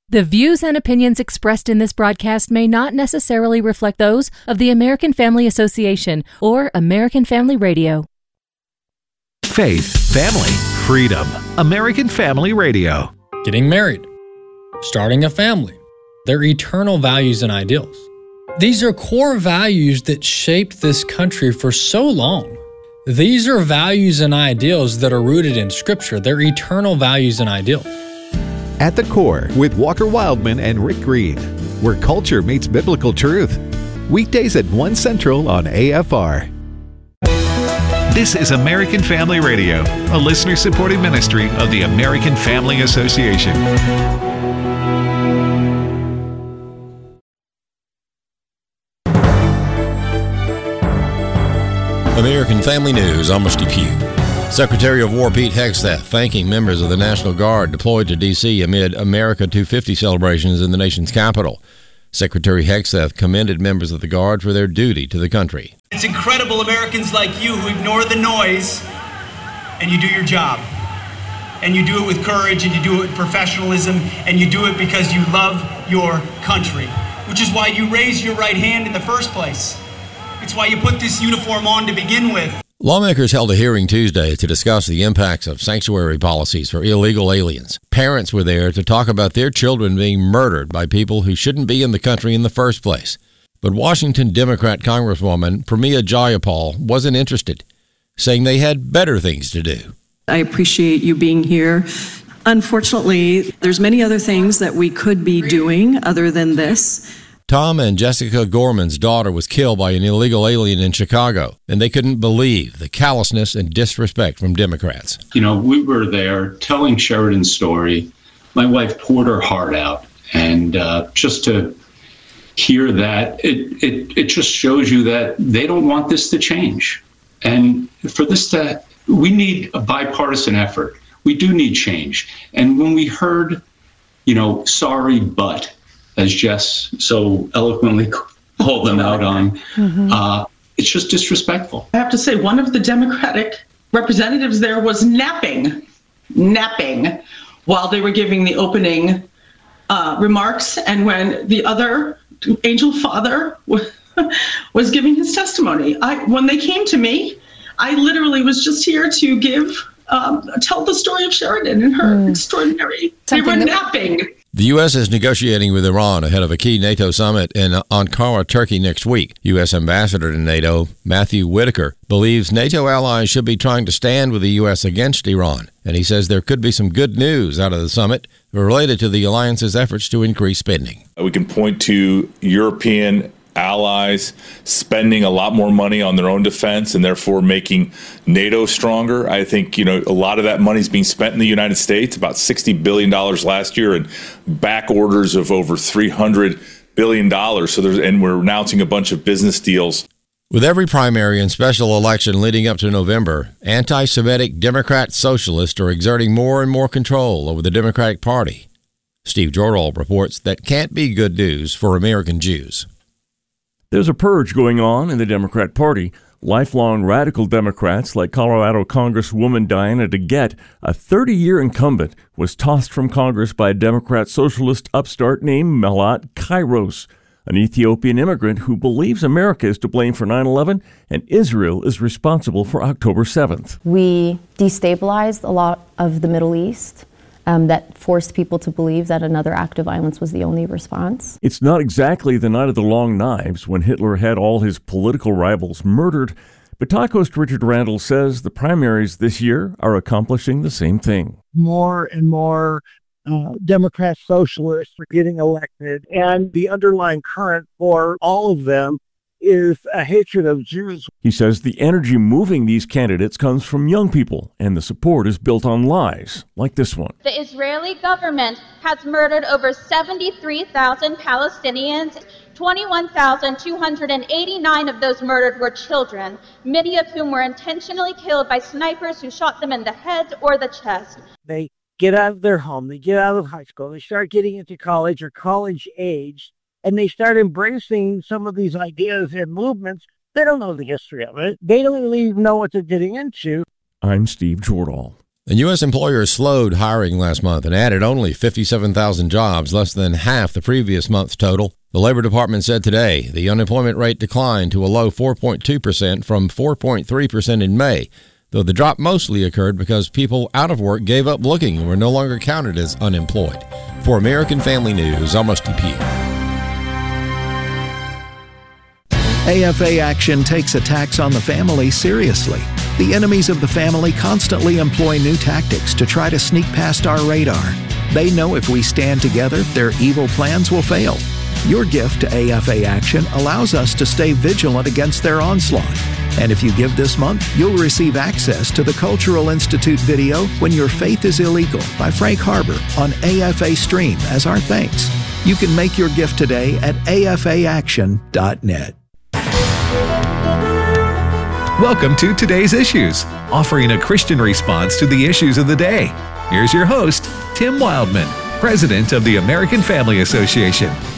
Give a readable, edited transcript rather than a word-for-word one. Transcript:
The views and opinions expressed in this broadcast may not necessarily reflect those of the American Family Association or American Family Radio. Faith, family, freedom. American Family Radio. Getting married, starting a family, their eternal values and ideals. These are core values that shaped this country for so long. These are values and ideals that are rooted in Scripture. They're eternal values and ideals. At the Core with Walker Wildman and Rick Green, where culture meets biblical truth. Weekdays at 1 Central on AFR. This is American Family Radio, a listener-supported ministry of the American Family Association. American Family News, I'm Steve Pugh. Secretary of War Pete Hegseth thanking members of the National Guard deployed to D.C. amid America 250 celebrations in the nation's capital. Secretary Hegseth commended members of the Guard for their duty to the country. It's incredible Americans like you who ignore the noise and you do your job. And you do it with courage and you do it with professionalism and you do it because you love your country, which is why you raise your right hand in the first place. It's why you put this uniform on to begin with. Lawmakers held a hearing Tuesday to discuss the impacts of sanctuary policies for illegal aliens. Parents were there to talk about their children being murdered by people who shouldn't be in the country in the first place. But Washington Democrat Congresswoman Pramila Jayapal wasn't interested, saying they had better things to do. I appreciate you being here. Unfortunately, there's many other things that we could be doing other than this. Tom and Jessica Gorman's daughter was killed by an illegal alien in Chicago, and they couldn't believe the callousness and disrespect from Democrats. You know, we were there telling Sheridan's story. My wife poured her heart out, and just to hear that, it just shows you that they don't want this to change. And for this to, we need a bipartisan effort. We do need change. And when we heard, sorry, but, as Jess so eloquently called them out on, it's just disrespectful. I have to say, one of the Democratic representatives there was napping while they were giving the opening remarks, and when the other angel father was giving his testimony. When they came to me, I literally was just here to tell the story of Sheridan and her extraordinary. They were napping. The U.S. is negotiating with Iran ahead of a key NATO summit in Ankara, Turkey next week. U.S. Ambassador to NATO, Matthew Whitaker, believes NATO allies should be trying to stand with the U.S. against Iran, and he says there could be some good news out of the summit related to the alliance's efforts to increase spending. We can point to European allies spending a lot more money on their own defense and therefore making NATO stronger. I think, a lot of that money is being spent in the United States, about $60 billion last year, and back orders of over $300 billion. And we're announcing a bunch of business deals. With every primary and special election leading up to November, anti-Semitic Democrat socialists are exerting more and more control over the Democratic Party. Steve Jordahl reports that can't be good news for American Jews. There's a purge going on in the Democrat Party. Lifelong radical Democrats like Colorado Congresswoman Diana DeGette, a 30-year incumbent, was tossed from Congress by a Democrat socialist upstart named Melat Kairos, an Ethiopian immigrant who believes America is to blame for 9/11 and Israel is responsible for October 7th. We destabilized a lot of the Middle East. That forced people to believe that another act of violence was the only response. It's not exactly the night of the long knives when Hitler had all his political rivals murdered, but Talk host Richard Randall says the primaries this year are accomplishing the same thing. More and more Democrat socialists are getting elected, and the underlying current for all of them is a hatred of Jews. He says the energy moving these candidates comes from young people, and the support is built on lies, like this one. The Israeli government has murdered over 73,000 Palestinians. 21,289 of those murdered were children, many of whom were intentionally killed by snipers who shot them in the head or the chest. They get out of their home, they get out of high school, they start getting into college or college age, and they start embracing some of these ideas and movements. They don't know the history of it. They don't even know what they're getting into. I'm Steve Jordahl. And U.S. employers slowed hiring last month and added only 57,000 jobs, less than half the previous month's total. The Labor Department said today the unemployment rate declined to a low 4.2% from 4.3% in May, though the drop mostly occurred because people out of work gave up looking and were no longer counted as unemployed. For American Family News, I'm Rusty Pugh. AFA Action takes attacks on the family seriously. The enemies of the family constantly employ new tactics to try to sneak past our radar. They know if we stand together, their evil plans will fail. Your gift to AFA Action allows us to stay vigilant against their onslaught. And if you give this month, you'll receive access to the Cultural Institute video When Your Faith is Illegal by Frank Harbor on AFA Stream as our thanks. You can make your gift today at afaaction.net. Welcome to Today's Issues, offering a Christian response to the issues of the day. Here's your host, Tim Wildman, President of the American Family Association.